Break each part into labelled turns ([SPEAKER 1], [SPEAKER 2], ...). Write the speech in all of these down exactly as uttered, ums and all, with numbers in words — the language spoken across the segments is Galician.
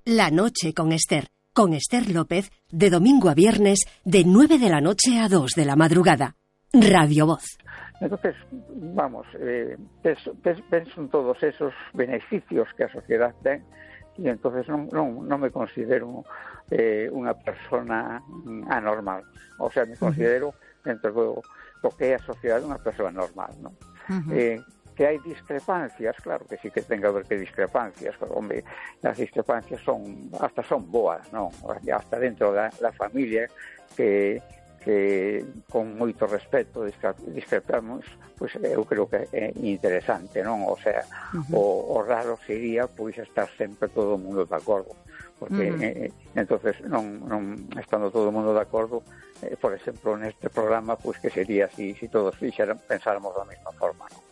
[SPEAKER 1] La noche con Esther, con Esther López, de domingo a viernes, de nueve de la noche a dos de la madrugada. Radio Voz.
[SPEAKER 2] Entonces, vamos, eh, penso, penso en todos esos beneficios que a sociedade ten, e entonces non, non, non me considero eh, unha persona anormal. O sea, me considero, dentro do, do que é a sociedade, unha persona normal, non? Uh-huh. Eh, que hai discrepancias, claro que sí que ten que haber que discrepancias, pero, hombre, as discrepancias son, hasta son boas, non? Hasta dentro da, da familia, que, que con moito respeto discrepamos, pois eu creo que é interesante, non? O sea, uh-huh. o, o raro sería, pois, estar sempre todo o mundo de acordo, porque, uh-huh. eh, entonces, non, non estando todo o mundo de acordo, eh, por exemplo, neste programa, pois, que sería así, se si todos fixeran, pensáramos da mesma forma, non?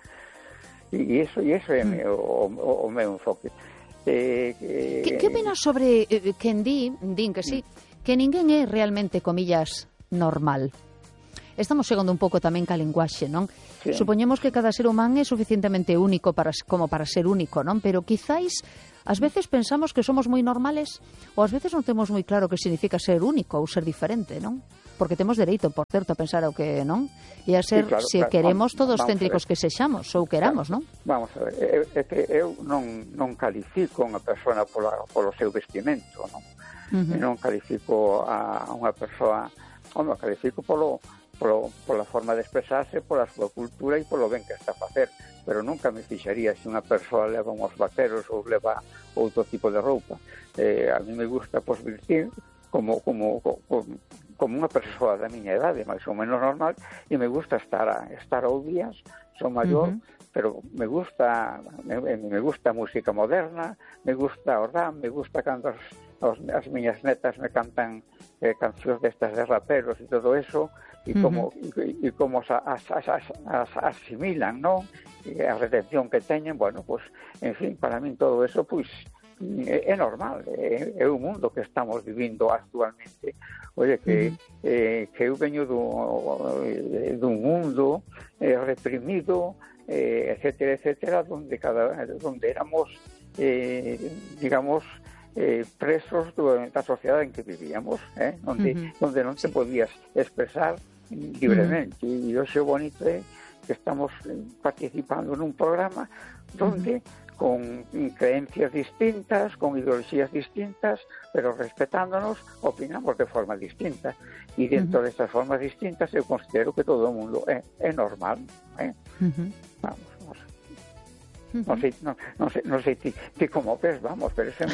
[SPEAKER 2] E iso, e iso é mm. o, o, o meu enfoque.
[SPEAKER 3] Eh, eh, que, que opinas sobre eh, quen di, din que sí, que ninguén é realmente, comillas, normal? Estamos chegando un pouco tamén ca linguaxe, non? Sí. Supoñemos que cada ser humano é suficientemente único para, como para ser único, non? Pero quizáis, ás veces pensamos que somos moi normales, ou ás veces non temos moi claro que significa ser único ou ser diferente, non? Porque temos dereito, por certo, a pensar o que non, e a ser, sí, claro, se claro, queremos, vamos, todos céntricos que sexamos, ou queramos, claro, non?
[SPEAKER 2] Vamos a ver, é que eu non, non califico unha persona pola, polo seu vestimento, non? Uh-huh. Non califico a unha persoa, non, califico polo, polo, pola forma de expresarse, pola súa cultura e polo ben que está a facer, pero nunca me fixaría se unha persoa leva uns vaqueros ou leva outro tipo de roupa. Eh, a mí me gusta, pois, vestir como, como, como como unha persoa da miña idade, máis ou menos normal, e me gusta estar a, estar ao días, son maior, uh-huh. pero me gusta me, me gusta a música moderna, me gusta o rap, me gusta cando as, as, as miñas netas me cantan eh, cancións destas de raperos e todo eso, e como, uh-huh. e, e como as, as, as, as, as asimilan, non? E a retención que teñen, bueno, pues, en fin, para min todo eso, pois, é, é normal, é, é o mundo que estamos vivindo actualmente. Oye, que, uh-huh. eh, que eu veño do, dun mundo eh, reprimido, eh, etcétera, etcétera, donde, cada, donde éramos, eh, digamos, eh, presos do, da sociedade en que vivíamos, eh, donde, uh-huh. donde non te podías expresar libremente. Uh-huh. E hoxe o bonito é que estamos participando nun programa donde uh-huh. con creencias distintas, con ideologías distintas, pero respetándonos, opinamos de forma distinta. E dentro uh-huh. destas formas distintas eu considero que todo o mundo é, é normal. Eh? Uh-huh. Vamos, vamos. Uh-huh. Non sei, non, non sei, non sei ti, ti como ves, vamos, pero ese é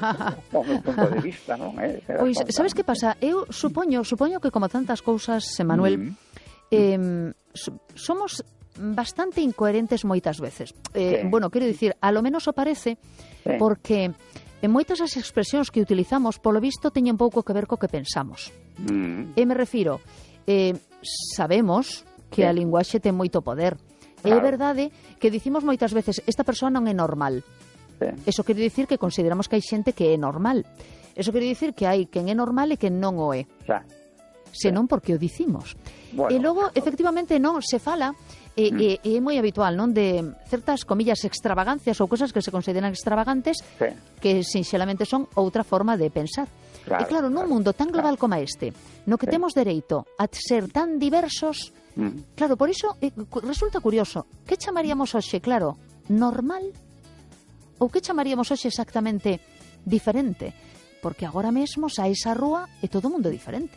[SPEAKER 2] o meu punto de vista, non? Eh?
[SPEAKER 3] Pois, sabes que pasa? Eu supoño, supoño que como tantas cousas, Manuel, uh-huh. eh, somos bastante incoherentes moitas veces. Eh, sí. Bueno, quero dicir, a lo menos o parece, sí. Porque en moitas as expresións que utilizamos, polo visto, teñen pouco que ver co que pensamos. Mm. E me refiro, eh, sabemos que sí. A linguaxe ten moito poder. Claro. É verdade que dicimos moitas veces, esta persoa non é normal. Sí. Eso quere dicir que consideramos que hai xente que é normal. Eso quere dicir que hai quen é normal e quen non o é. Sí. Senón porque o dicimos. Bueno. E logo, efectivamente, non se fala, e, mm. e, e é moi habitual, non, de certas, comillas, extravagancias ou cosas que se consideran extravagantes, sí. Que sinxelamente son outra forma de pensar. Claro, e claro, nun claro, mundo tan global claro. Como este, no que sí. Temos dereito a ser tan diversos, mm. claro, por iso eh, resulta curioso, que chamaríamos hoxe, claro, normal? Ou que chamaríamos hoxe exactamente diferente? Porque agora mesmo saes á rúa e todo o mundo é diferente.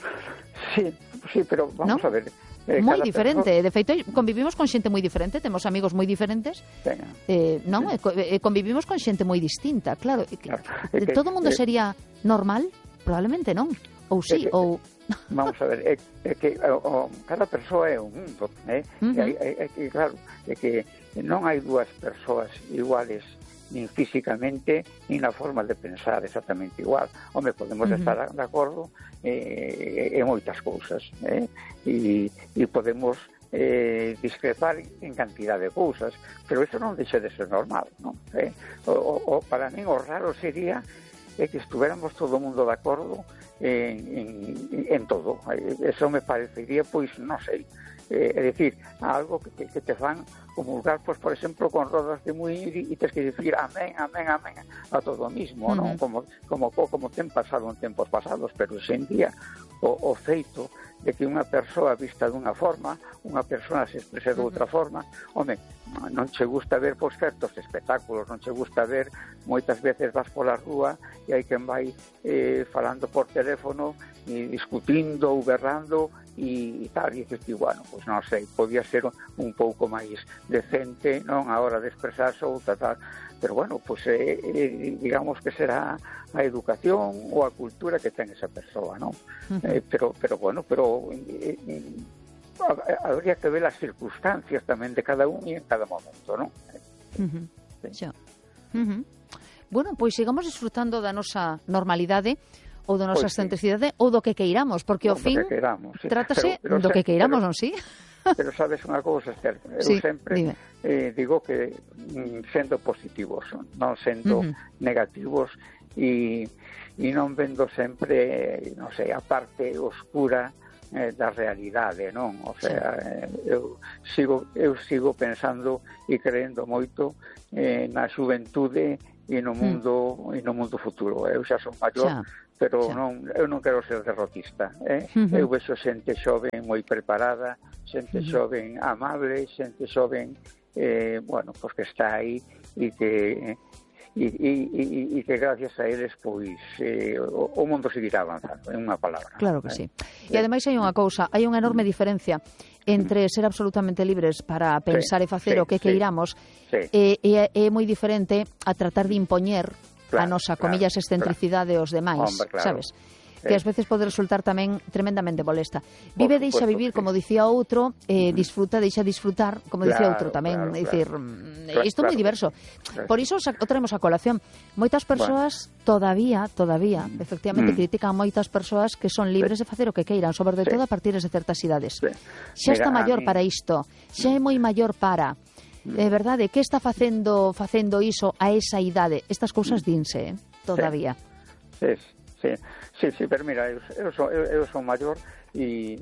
[SPEAKER 2] Sí, sí, pero vamos, ¿no? A ver.
[SPEAKER 3] Eh, moi diferente, perso... de feito convivimos con xente moi diferente, temos amigos moi diferentes, eh, non? Sí. E convivimos con xente moi distinta, claro. claro. Que, que, todo o mundo eh, sería normal? Probablemente non. Ou sí,
[SPEAKER 2] que,
[SPEAKER 3] ou...
[SPEAKER 2] Vamos a ver, é, é que o, cada persoa é un mundo, eh? Uh-huh. É, é, é que, claro, é que non hai dúas persoas iguales nin físicamente, nin na forma de pensar exactamente igual. Home, podemos uh-huh. estar de acordo eh, en moitas cousas, eh? e, e podemos eh, discrepar en cantidad de cousas, pero iso non deixa de ser normal, non? Eh? O, o, para min o raro sería é que estuéramos todo o mundo de acordo en, en, en todo. Eso me parecería, pois, non sei, eh, é dicir, algo que, que te fan comulgar, pues, por exemplo, con rodas de muir e tens que dicir amén, amén, amén a todo o mismo, uh-huh. non? Como, como, como ten pasado en tempos pasados, pero hoxe en día o, o feito de que unha persoa vista dunha forma, unha persoa se exprese de outra forma, home, non che gusta ver pois certos espectáculos, non che gusta ver, moitas veces vas pola rúa e hai quen vai eh, falando por teléfono e discutindo ou berrando e, e tal, e dices, bueno, pois non sei, podía ser un pouco máis decente, non, a hora de expresarse ou tal, tal. Pero bueno, pois eh, eh, digamos que será a educación ou a cultura que ten esa persoa, non? Uh-huh. Eh, pero, pero bueno, pero eh, eh, habría que ver as circunstancias tamén de cada un e en cada momento, non?
[SPEAKER 3] Uh-huh. Sí. Uh-huh. Bueno, pois sigamos disfrutando da nosa normalidade ou da nosa pues excentricidade sí. ou do que queiramos, porque ao fin
[SPEAKER 2] queiramos, sí.
[SPEAKER 3] trátase
[SPEAKER 2] pero, pero,
[SPEAKER 3] do que queiramos,
[SPEAKER 2] pero,
[SPEAKER 3] non si?
[SPEAKER 2] Pero sabes unha cousa, Esther, eu
[SPEAKER 3] sí,
[SPEAKER 2] sempre eh, digo que mm, sendo positivos, non sendo uh-huh. negativos e, e non vendo sempre, non sei, a parte oscura eh, da realidade, non? O sea, sí. eh, eu sigo eu sigo pensando e creendo moito eh, na xuventude e no mundo mm. e no mundo futuro. Eu xa son maior, xa. pero xa. non eu non quero ser derrotista, eh? Uh-huh. Eu vexo xente xoven moi preparada, xente uh-huh. xoven amable, xente xoven eh, bueno, pois que está aí e que e, e, e, e que gracias a eles pois eh, o, o mundo seguirá avanzando, en unha palabra.
[SPEAKER 3] Claro que eh? sí. E ademais hai unha cousa, hai unha enorme diferencia entre ser absolutamente libres para pensar sí, e facer sí, o que sí, queiramos sí. e é, é moi diferente a tratar de impoñer claro, a nosa, comillas, claro, excentricidade claro. aos demais, hombre, claro. sabes? que ás veces pode resultar tamén tremendamente molesta. Vive, supuesto, deixa vivir, sí. como dicía outro, eh, disfruta, deixa disfrutar, como claro, dicía outro tamén, claro, dicir, claro. isto é moi diverso. Claro. Por iso o traemos a colación. Moitas persoas bueno. todavía, todavía, efectivamente, mm. critican moitas persoas que son libres sí. de facer o que queiran, sobre sí. todo a partir de certas idades. Sí. Xa está Mira, maior mí... para isto, xa é moi maior para... É verdade, que está facendo facendo iso a esa idade? Estas cousas dinse, eh, todavía.
[SPEAKER 2] Sí, sí, sí, sí, pero mira, eu, eu, son, eu, eu son maior e,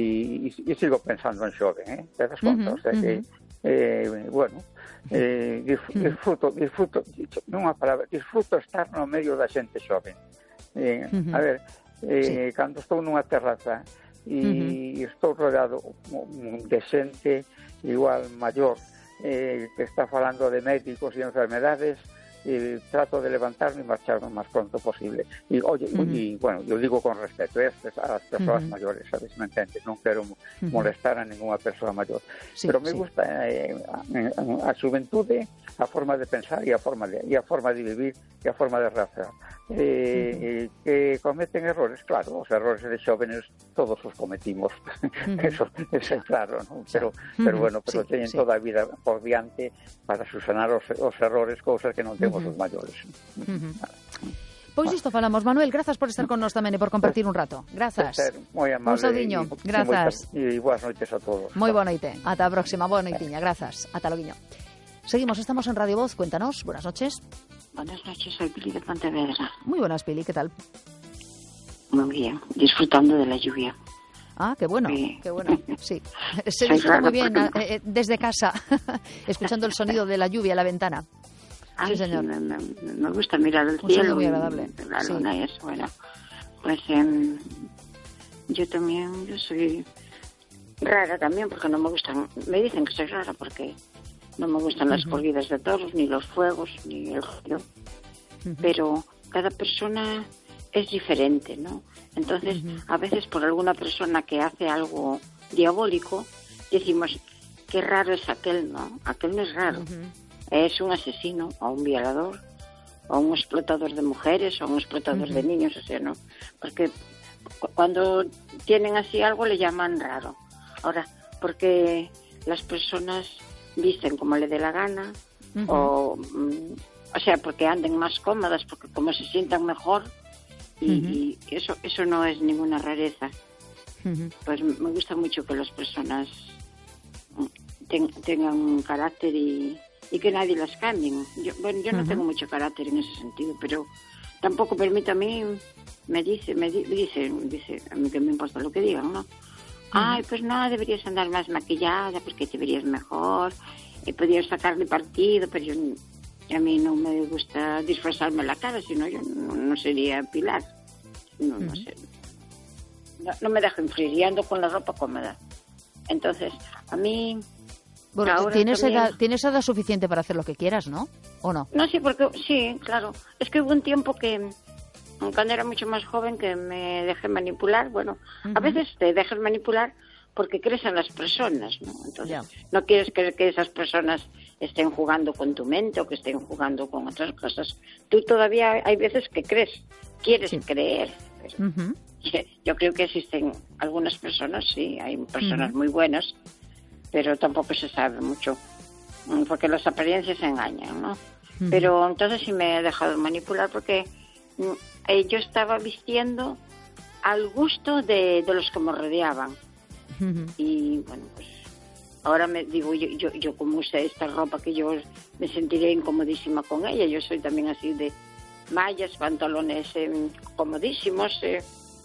[SPEAKER 2] e, e sigo pensando en xove, eh? Te das conta? Uh-huh, o sea, uh-huh. que, eh, bueno, eh, disfruto, disfruto, nunha palabra, disfruto estar no medio da xente xove. Eh, uh-huh. A ver, eh, sí. cando estou nunha terraza e uh-huh. estou rodeado de xente igual maior, Eh, que está falando de médicos y enfermedades, y trato de levantarme y marcharme lo más pronto posible. Y oye, uh-huh. y bueno, yo digo con respeto ¿eh? a las personas uh-huh. mayores, ¿sabes? ¿Me entiendes? No quiero uh-huh. molestar a ninguna persona mayor. Sí, pero me sí. gusta eh, a, a xuventude, a forma de pensar y a forma de, y a forma de vivir y a forma de reaccionar. Eh, uh-huh. Que cometen errores, claro, os errores de xóvenes todos os cometimos, uh-huh. eso, eso é claro, ¿no? pero, uh-huh. pero bueno, pero sí, teñen sí. toda a vida por diante para subsanar os, os errores, cousas que non temos uh-huh. os maiores. Uh-huh.
[SPEAKER 3] Pois isto falamos, Manuel, grazas por estar con nós tamén e por compartir un rato. Grazas.
[SPEAKER 2] Moi amable.
[SPEAKER 3] Un saudiño, grazas.
[SPEAKER 2] E boas noites a todos.
[SPEAKER 3] Moi boa noite. Ata a próxima, boa noitiña, grazas. Ata loguiño. Seguimos, estamos en Radio Voz, cuéntanos, buenas noches.
[SPEAKER 4] Buenas noches, soy Pili de Pontevedra.
[SPEAKER 3] Muy buenas, Pili, ¿qué tal?
[SPEAKER 4] Muy bien, disfrutando de la lluvia.
[SPEAKER 3] Ah, qué bueno, sí. qué bueno, sí. Se disfruta muy bien porque... eh, desde casa, escuchando el sonido de la lluvia a la ventana.
[SPEAKER 4] Ay,
[SPEAKER 3] sí, señor.
[SPEAKER 4] Sí, me, me, me gusta mirar el
[SPEAKER 3] Un
[SPEAKER 4] cielo.
[SPEAKER 3] sonido muy agradable.
[SPEAKER 4] La
[SPEAKER 3] sí.
[SPEAKER 4] luna y eso, bueno. Pues eh, yo también, yo soy rara también porque no me gustan, me dicen que soy rara porque... No me gustan uh-huh. las corridas de toros, ni los fuegos, ni el ruido. Uh-huh. Pero cada persona es diferente, ¿no? Entonces, uh-huh. a veces por alguna persona que hace algo diabólico, decimos, qué raro es aquel, ¿no? Aquel no es raro. Uh-huh. Es un asesino, o un violador, o un explotador de mujeres, o un explotador uh-huh. de niños, o sea, ¿no? Porque cu- cuando tienen así algo le llaman raro. Ahora, porque las personas... visten como le dé la gana uh-huh. o o sea porque anden más cómodas, porque como se sientan mejor y, uh-huh. y eso eso no es ninguna rareza. Uh-huh. Pues me gusta mucho que las personas ten, tengan un carácter y, y que nadie las cambien. Yo, bueno, yo no uh-huh. tengo mucho carácter en ese sentido, pero tampoco permito a mí, me dice, me di, dice, dice a mí que me importa lo que digan, ¿no? ay, pues no, deberías andar más maquillada porque te verías mejor, y podrías sacarle partido, pero yo, a mí no me gusta disfrazarme la cara, si no yo no, no sería Pilar. No, no sé. No, no me dejo influir, y ando con la ropa cómoda. Entonces, a mí...
[SPEAKER 3] Bueno,
[SPEAKER 4] ahora
[SPEAKER 3] tienes,
[SPEAKER 4] también...
[SPEAKER 3] edad, tienes edad suficiente para hacer lo que quieras, ¿no? ¿O no?
[SPEAKER 4] No, sí, porque sí, claro. Es que hubo un tiempo que, cuando era mucho más joven, que me dejé manipular. Bueno, uh-huh. A veces te dejas manipular porque crees en las personas, ¿no? Entonces, yeah. no quieres que, que esas personas estén jugando con tu mente o que estén jugando con otras cosas. Tú todavía hay veces que crees, quieres sí. creer. Pero uh-huh. Yo creo que existen algunas personas, sí, hay personas uh-huh. muy buenas, pero tampoco se sabe mucho, porque las apariencias se engañan, ¿no? Uh-huh. Pero entonces sí me he dejado manipular porque eh, yo estaba vistiendo al gusto de, de los que me rodeaban. Uh-huh. Y bueno, pues ahora me digo, yo, yo, yo como usé esta ropa, que yo me sentiré incomodísima con ella. Yo soy también así de mallas, pantalones eh, comodísimos, eh,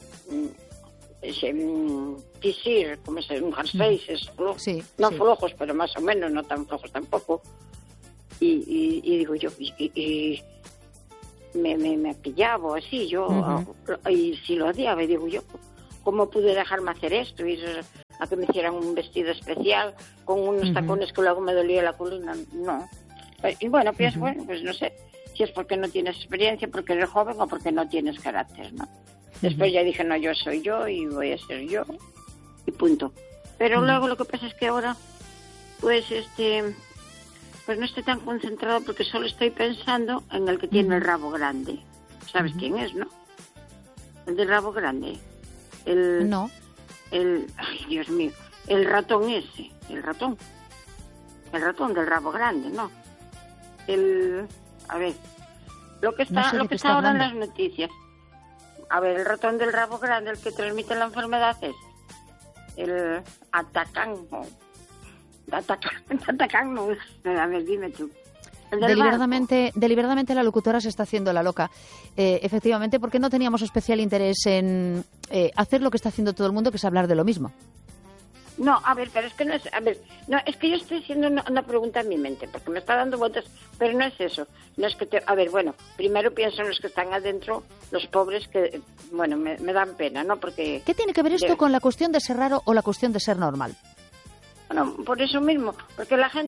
[SPEAKER 4] tisir, como se un jerseys flojos, sí, no sí. flojos, pero más o menos, no tan flojos tampoco. Y, y, y digo yo, y, y me, me, me pillaba así, yo, uh-huh. y si lo odiaba, y digo yo, ¿cómo pude dejarme hacer esto? Y a que me hicieran un vestido especial con unos uh-huh. tacones que luego me dolía la columna, no. Y bueno, pienso, uh-huh. bueno, pues no sé si es porque no tienes experiencia, porque eres joven o porque no tienes carácter, ¿no? Después ya dije, no, yo soy yo y voy a ser yo y punto. Pero uh-huh. luego lo que pasa es que ahora, pues, este, pues no estoy tan concentrado porque solo estoy pensando en el que tiene uh-huh. el rabo grande. ¿Sabes uh-huh. quién es, no? El del rabo grande. El,
[SPEAKER 3] no.
[SPEAKER 4] El, ay, Dios mío, el ratón ese, el ratón. El ratón del rabo grande, ¿no? El, a ver, lo que está, no sé lo que está, está ahora en las noticias. A ver, el ratón del rabo grande, el que transmite la enfermedad es el Atacán. Atacán, Atacán no es. A ver, dime tú.
[SPEAKER 3] Deliberadamente, deliberadamente la locutora se está haciendo la loca. Eh, efectivamente, porque no teníamos especial interés en eh, hacer lo que está haciendo todo el mundo, que es hablar de lo mismo.
[SPEAKER 4] No, a ver, pero es que no es... A ver, no, es que yo estoy haciendo una, una pregunta en mi mente, porque me está dando vueltas, pero no es eso. No es que te... A ver, bueno, primero pienso en los que están adentro, los pobres que, bueno, me, me dan pena, ¿no? Porque...
[SPEAKER 3] ¿Qué tiene que ver esto de... con la cuestión de ser raro o la cuestión de ser normal?
[SPEAKER 4] Bueno, por eso mismo, porque la gente...